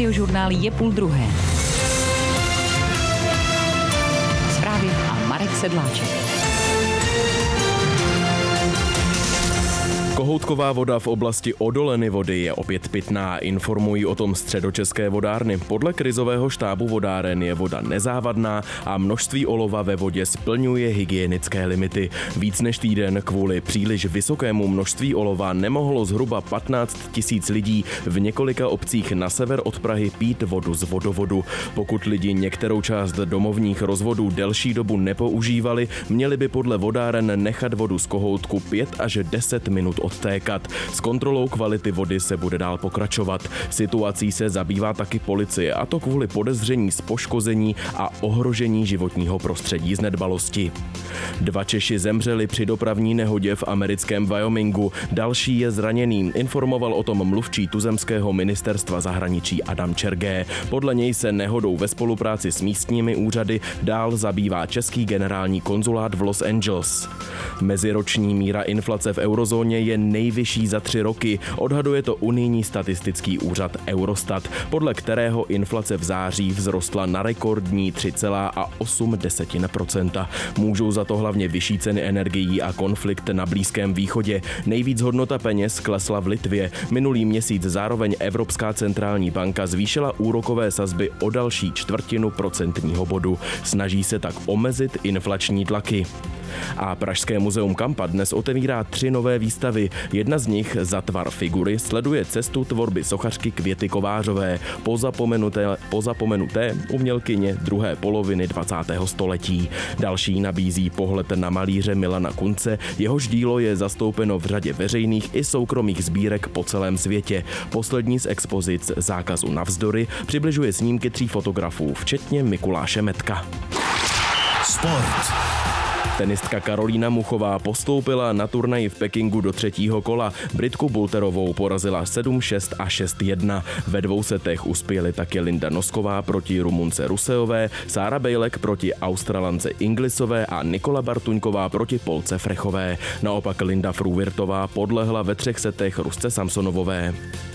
Radiožurnál je 12:30. Zprávy a Marek Sedláček. Kohoutková voda v oblasti Odoleny vody je opět pitná, informují o tom Středočeské vodárny. Podle krizového štábu vodáren je voda nezávadná a množství olova ve vodě splňuje hygienické limity. Víc než týden kvůli příliš vysokému množství olova nemohlo zhruba 15 000 lidí v několika obcích na sever od Prahy pít vodu z vodovodu. Pokud lidi některou část domovních rozvodů delší dobu nepoužívali, měli by podle vodáren nechat vodu z kohoutku 5 až 10 minut odtékat. S kontrolou kvality vody se bude dál pokračovat. Situací se zabývá taky policie, a to kvůli podezření z poškození a ohrožení životního prostředí z nedbalosti. 2 Češi zemřeli při dopravní nehodě v americkém Wyomingu. Další je zraněný, informoval o tom mluvčí tuzemského ministerstva zahraničí Adam Čergé. Podle něj se nehodou ve spolupráci s místními úřady dál zabývá český generální konzulát v Los Angeles. Meziroční míra inflace v eurozóně je nejvyšší za 3 roky, odhaduje to unijní statistický úřad Eurostat, podle kterého inflace v září vzrostla na rekordní 3,8%. Můžou za to hlavně vyšší ceny energií a konflikt na Blízkém východě. Nejvíc hodnota peněz klesla v Litvě. Minulý měsíc zároveň Evropská centrální banka zvýšila úrokové sazby o další 1/4 procentního bodu. Snaží se tak omezit inflační tlaky. A Pražské muzeum Kampa dnes otevírá 3 nové výstavy. Jedna z nich, Za tvar figury, sleduje cestu tvorby sochařky Květy Kovářové, pozapomenuté umělkyně druhé poloviny 20. století. Další nabízí pohled na malíře Milana Kunce, jehož dílo je zastoupeno v řadě veřejných i soukromých sbírek po celém světě. Poslední z expozic Zákazu navzdory přibližuje snímky 3 fotografů, včetně Mikuláše Metka. Sport. Tenistka Karolína Muchová postoupila na turnaji v Pekingu do 3. kola. Britku Bulterovou porazila 7-6 a 6-1. Ve 2 setech uspěly taky Linda Nosková proti Rumunce Ruseové, Sára Bejlek proti Australance Inglisové a Nikola Bartuňková proti Polce Frechové. Naopak Linda Fruvirtová podlehla ve 3 setech Rusce Samsonovové.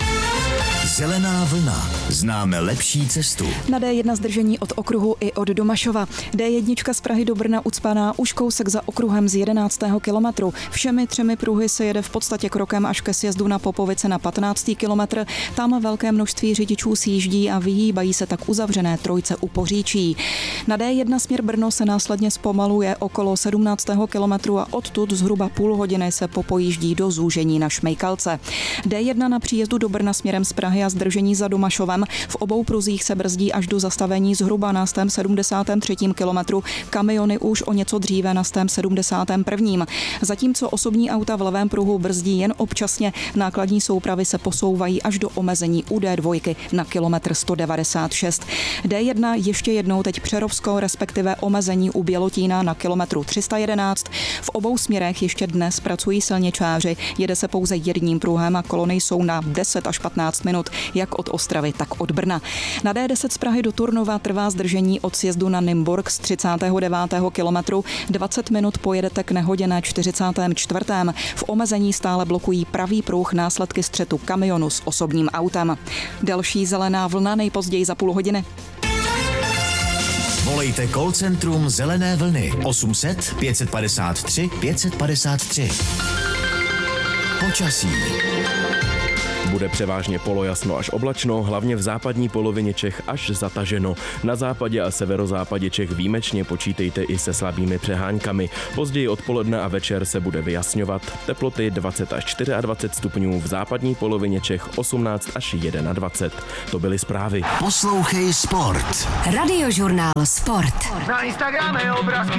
Zelená vlna. Známe lepší cestu. Na D1 zdržení od okruhu i od Domašova. D1 z Prahy do Brna ucpaná už kousek za okruhem z 11. kilometru. Všemi 3 pruhy se jede v podstatě krokem až ke sjezdu na Popovice na 15. kilometr. Tam velké množství řidičů sjíždí a vyhýbají se tak uzavřené trojce u Poříčí. Na D1 směr Brno se následně zpomaluje okolo 17. kilometru a odtud zhruba půl hodiny se popojíždí do zúžení na Šmejkalce. D1 na příjezdu do Brna směrem z Prahy a zdržení za Domašovem. V obou pruzích se brzdí až do zastavení zhruba na 73. kilometru, kamiony už o něco dříve na 71. Zatímco osobní auta v levém pruhu brzdí jen občasně, nákladní soupravy se posouvají až do omezení u D2 na kilometr 196. D1 ještě jednou teď Přerovsko, respektive omezení u Bělotína na kilometru 311. V obou směrech ještě dnes pracují silničáři, jede se pouze jedním pruhem a kolony jsou na 10 až 15 minut, jak od Ostravy, tak od Brna. Na D10 z Prahy do Turnova trvá zdržení od sjezdu na Nymburk z 39. kilometru. 20 minut pojedete k nehodě na 44. V omezení stále blokují pravý pruh následky střetu kamionu s osobním autem. Další zelená vlna nejpozději za půl hodiny. Volejte call centrum Zelené vlny 800 553 553. Počasí. Bude převážně polojasno až oblačno, hlavně v západní polovině Čech až zataženo. Na západě a severozápadě Čech výjimečně počítejte i se slabými přeháňkami. Později odpoledne a večer se bude vyjasňovat. Teploty 20 až 24 stupňů, v západní polovině Čech 18 až 21. To byly zprávy. Poslouchej sport. Radiožurnál Sport. Na Instagrame obrázky